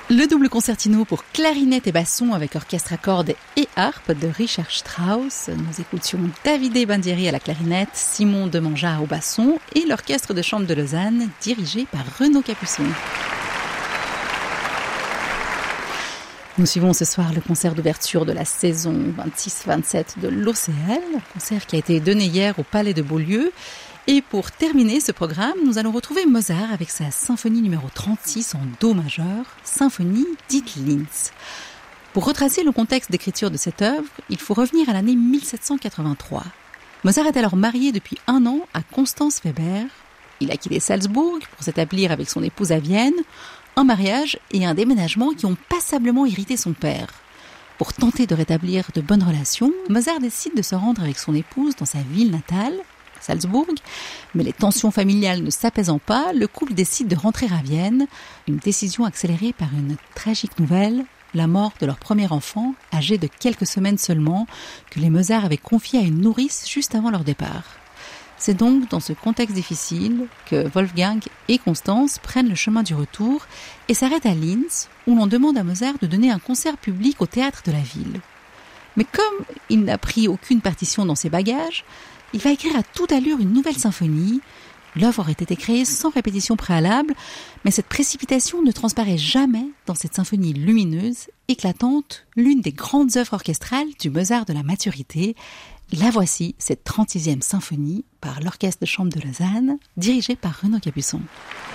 Le double concertino pour clarinette et basson avec orchestre à cordes et harpe de Richard Strauss. Nous écoutions Davide Bandieri à la clarinette, Simon Demanja au basson et l'orchestre de chambre de Lausanne dirigé par Renaud Capuçon. Nous suivons ce soir le concert d'ouverture de la saison 26-27 de l'OCL, un concert qui a été donné hier au Palais de Beaulieu. Et pour terminer ce programme, nous allons retrouver Mozart avec sa symphonie numéro 36 en Do majeur, symphonie dite Linz. Pour retracer le contexte d'écriture de cette œuvre, il faut revenir à l'année 1783. Mozart est alors marié depuis 1 an à Constance Weber. Il a quitté Salzbourg pour s'établir avec son épouse à Vienne, un mariage et un déménagement qui ont passablement irrité son père. Pour tenter de rétablir de bonnes relations, Mozart décide de se rendre avec son épouse dans sa ville natale, Salzbourg, mais les tensions familiales ne s'apaisant pas, le couple décide de rentrer à Vienne, une décision accélérée par une tragique nouvelle, la mort de leur premier enfant, âgé de quelques semaines seulement, que les Mozart avaient confié à une nourrice juste avant leur départ. C'est donc dans ce contexte difficile que Wolfgang et Constance prennent le chemin du retour et s'arrêtent à Linz, où l'on demande à Mozart de donner un concert public au théâtre de la ville. Mais comme il n'a pris aucune partition dans ses bagages, il va écrire à toute allure une nouvelle symphonie. L'œuvre aurait été créée sans répétition préalable, mais cette précipitation ne transparaît jamais dans cette symphonie lumineuse, éclatante, l'une des grandes œuvres orchestrales du Mozart de la maturité. La voici, cette 36e symphonie par l'Orchestre de chambre de Lausanne, dirigée par Renaud Capuçon.